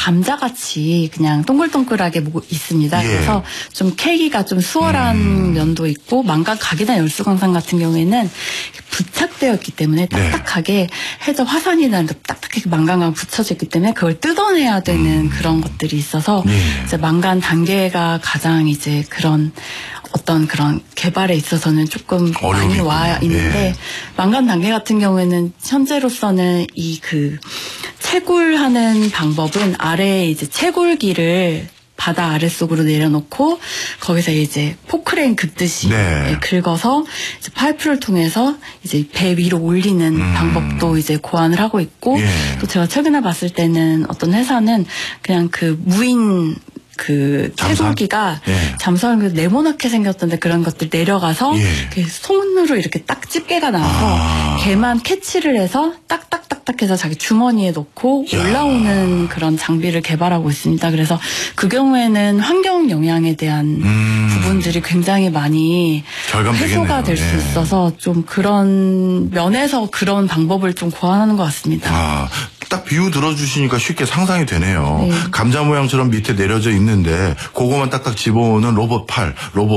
감자같이 그냥 동글동글하게 있습니다. 예. 그래서 좀 캐기가 좀 수월한 면도 있고 망간 각이나 열수광산 같은 경우에는 부착되어 있기 때문에 딱딱하게 해저 화산이나 딱딱하게 망간과 붙여져 있기 때문에 그걸 뜯어내야 되는 그런 것들이 있어서 이제 망간 단계가 가장 이제 그런 어떤 그런 개발에 있어서는 조금 많이 와 있는데 망간 단계 같은 경우에는 현재로서는 이 그 채굴하는 방법은 아래에 이제 채굴기를 바다 아래쪽으로 내려놓고 거기서 이제 포크레인 긁듯이 긁어서 이제 파이프를 통해서 이제 배 위로 올리는 방법도 이제 고안을 하고 있고 또 제가 최근에 봤을 때는 어떤 회사는 그냥 그 무인 그 채굴기가 잠수함을 네모나게 생겼던데 그런 것들 내려가서 손으로 이렇게 딱 집게가 나와서 걔만 캐치를 해서 딱딱딱딱해서 자기 주머니에 넣고 올라오는 그런 장비를 개발하고 있습니다. 그래서 그 경우에는 환경 영향에 대한 부분들이 굉장히 많이 해소가 될 수 있어서 좀 그런 면에서 그런 방법을 좀 고안하는 것 같습니다. 딱 비유 들어주시니까 쉽게 상상이 되네요. 감자 모양처럼 밑에 내려져 있는데 그거만 딱딱 집어오는 로봇 팔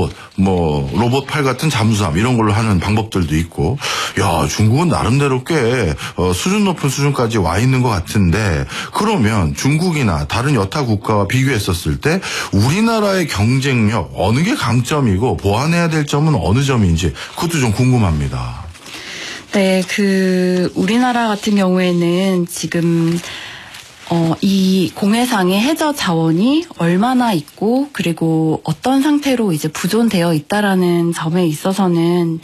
같은 잠수함 이런 걸로 하는 방법들도 있고. 야, 중국은 나름대로 꽤 수준 높은 수준까지 와 있는 것 같은데 그러면 중국이나 다른 여타 국가와 비교했었을 때 우리나라의 경쟁력 어느 게 강점이고 보완해야 될 점은 어느 점인지 그것도 좀 궁금합니다. 네, 우리나라 같은 경우에는 지금, 이 공해상의 해저 자원이 얼마나 있고, 그리고 어떤 상태로 이제 부존되어 있다라는 점에 있어서는,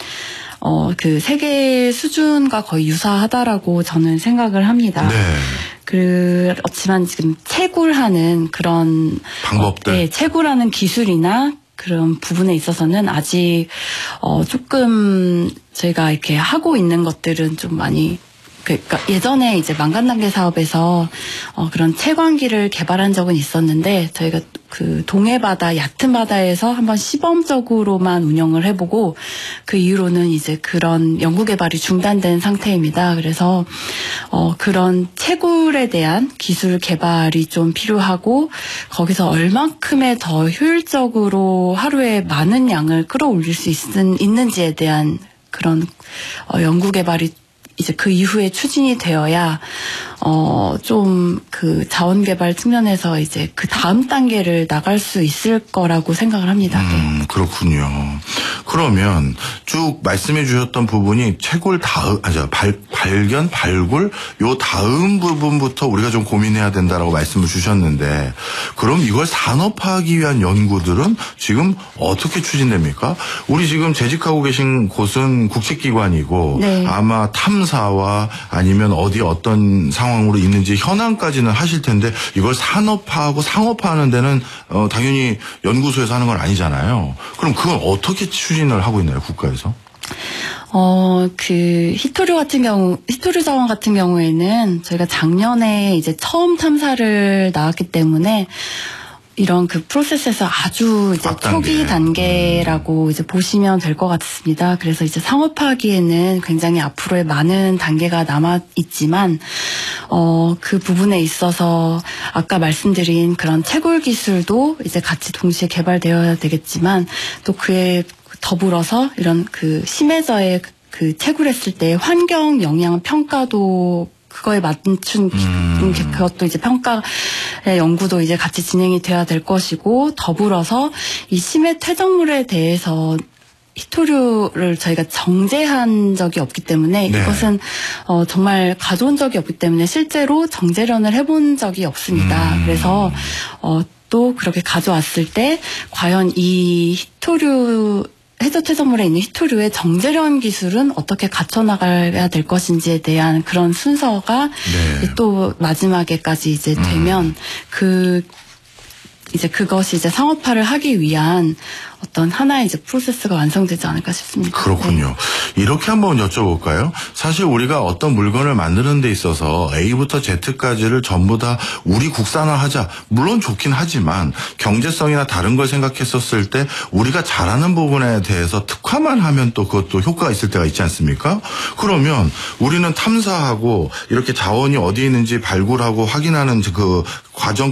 세계 수준과 거의 유사하다라고 저는 생각을 합니다. 그렇지만 지금 채굴하는 그런 방법들, 채굴하는 기술이나 그런 부분에 있어서는 아직 조금 저희가 이렇게 하고 있는 것들은 좀 많이 그러니까 예전에 이제 망간 단계 사업에서 그런 채광기를 개발한 적은 있었는데 저희가 그 동해 바다 얕은 바다에서 한번 시범적으로만 운영을 해보고 그 이후로는 이제 그런 연구 개발이 중단된 상태입니다. 그래서 그런 채굴에 대한 기술 개발이 좀 필요하고 거기서 얼만큼의 더 효율적으로 하루에 많은 양을 끌어올릴 수 있는지에 대한 그런 연구 개발이 이제 그 이후에 추진이 되어야 좀 그 자원 개발 측면에서 이제 그 다음 단계를 나갈 수 있을 거라고 생각을 합니다. 그렇군요. 그러면 쭉 말씀해 주셨던 부분이 채굴 발견, 발굴 요 다음 부분부터 우리가 좀 고민해야 된다라고 말씀을 주셨는데 그럼 이걸 산업화하기 위한 연구들은 지금 어떻게 추진됩니까? 우리 지금 재직하고 계신 곳은 국책기관이고 아마 탐사와 아니면 어떤 상황으로 있는지 현황까지는 하실 텐데 이걸 산업화하고 상업화하는 데는 당연히 연구소에서 하는 건 아니잖아요. 그럼 그건 어떻게 추진을 하고 있나요, 국가에서? 히토류 자원 같은 경우에는 저희가 작년에 이제 처음 탐사를 나왔기 때문에 이런 그 프로세스에서 아주 이제 초기 단계라고 이제 보시면 될 것 같습니다. 그래서 이제 상업화하기에는 굉장히 앞으로의 많은 단계가 남아 있지만, 그 부분에 있어서 아까 말씀드린 그런 채굴 기술도 이제 같이 동시에 개발되어야 되겠지만, 또 그에 더불어서 이런 그 심해저에 그 채굴했을 때 환경 영향 평가도 그거에 맞춘 그것도 이제 평가의 연구도 이제 같이 진행이 돼야 될 것이고 더불어서 이 심해 퇴적물에 대해서 히토류를 저희가 정제한 적이 없기 때문에 이것은 정말 가져온 적이 없기 때문에 실제로 정제련을 해본 적이 없습니다. 그래서 또 그렇게 가져왔을 때 과연 이 히토류 해저 퇴적물에 있는 히토류의 정제련 기술은 어떻게 갖춰나가야 될 것인지에 대한 그런 순서가 또 마지막에까지 이제 되면 이제 그것이 이제 상업화를 하기 위한 어떤 하나의 이제 프로세스가 완성되지 않을까 싶습니다. 그렇군요. 이렇게 한번 여쭤볼까요? 사실 우리가 어떤 물건을 만드는 데 있어서 A부터 Z까지를 전부 다 우리 국산화하자. 물론 좋긴 하지만 경제성이나 다른 걸 생각했었을 때 우리가 잘하는 부분에 대해서 특화만 하면 또 그것도 효과가 있을 때가 있지 않습니까? 그러면 우리는 탐사하고 이렇게 자원이 어디 있는지 발굴하고 확인하는 그 과정